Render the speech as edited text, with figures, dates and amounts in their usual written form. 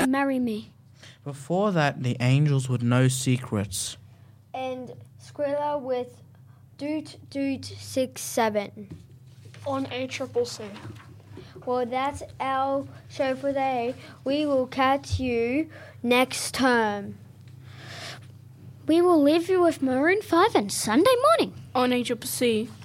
marry me? Before that, the angels would know secrets. And Skrilla with Doot 67. On ACCC. Well, that's our show for today. We will catch you next term. We will leave you with Maroon 5 and Sunday Morning. On ACCC.